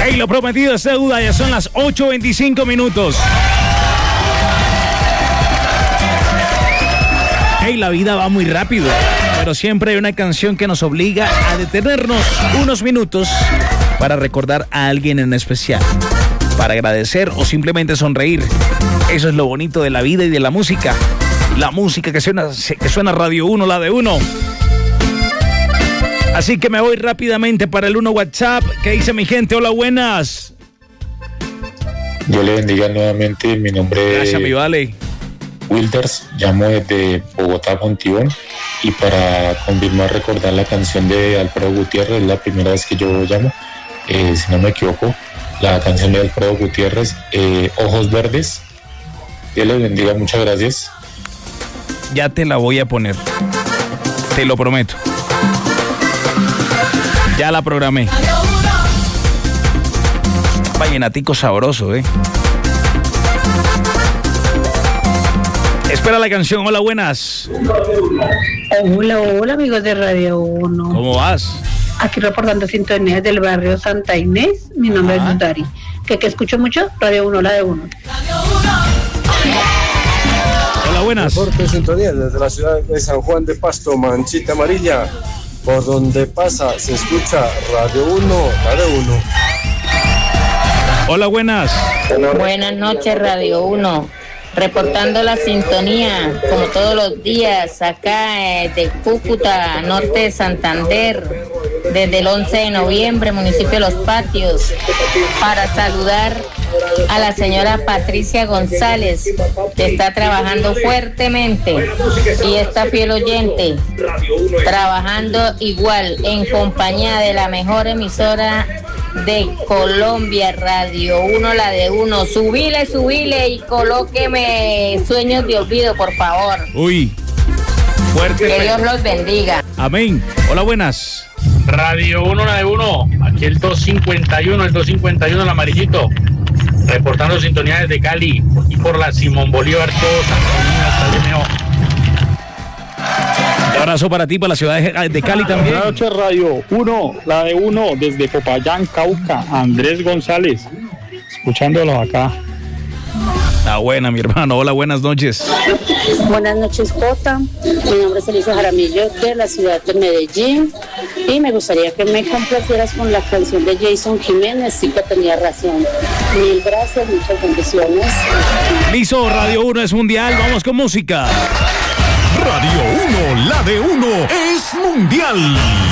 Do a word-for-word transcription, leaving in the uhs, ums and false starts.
Hey, lo prometido es deuda, ya son las ocho veinticinco minutos. Hey, la vida va muy rápido, pero siempre hay una canción que nos obliga a detenernos unos minutos para recordar a alguien en especial, para agradecer o simplemente sonreír. Eso es lo bonito de la vida y de la música. La música que suena, que suena Radio uno, la de uno. Así que me voy rápidamente para el uno WhatsApp. ¿Qué dice mi gente? Hola, buenas. Yo le bendiga nuevamente. Mi nombre es... Gracias, mi vale. Wilders, llamo desde Bogotá, Fontibón, y para confirmar, recordar la canción de Alfredo Gutiérrez, es la primera vez que yo llamo, eh, si no me equivoco, la canción de Alfredo Gutiérrez, eh, Ojos Verdes. Dios les bendiga, muchas gracias. Ya te la voy a poner, te lo prometo. Ya la programé. Vallenatico sabroso, ¿eh? Espera la canción. Hola, buenas. Hola, hola, amigos de Radio uno. ¿Cómo vas? Aquí reportando sintonías del barrio Santa Inés. Mi nombre ah. es Dari. ¿Que, que escucho mucho? Radio uno, la de uno. Hola, buenas. Reporte de sintonía desde la ciudad de San Juan de Pasto, Manchita Amarilla. Por donde pasa, se escucha Radio uno, la de uno. Hola, buenas. Buenas noches, Radio uno. Reportando la sintonía, como todos los días, acá eh, de Cúcuta, norte de Santander, desde el once de noviembre, municipio de Los Patios, para saludar a la señora Patricia González, que está trabajando fuertemente, y esta fiel oyente, trabajando igual, en compañía de la mejor emisora de Colombia, Radio uno, la de uno. Subile, subile y colóqueme Sueños de Olvido, por favor. Uy, fuerte. Que Dios los bendiga. Amén. Hola, buenas. Radio uno, la de uno. Aquí el doscientos cincuenta y uno, el doscientos cincuenta y uno, el amarillito. Reportando sintonía desde Cali, y por la Simón Bolívar, todos hasta el M O. Un abrazo para ti, para la ciudad de Cali también. Buenas noches, Radio uno, la de uno, desde Popayán, Cauca, Andrés González, escuchándolos acá. Ah, buena, mi hermano. Hola, buenas noches. Buenas noches, Jota. Mi nombre es Elisa Jaramillo, de la ciudad de Medellín, y me gustaría que me complacieras con la canción de Jason Jiménez, sí que tenía razón. Mil gracias, muchas bendiciones. Listo, Radio uno es mundial, vamos con música. Radio uno, la de uno, es mundial.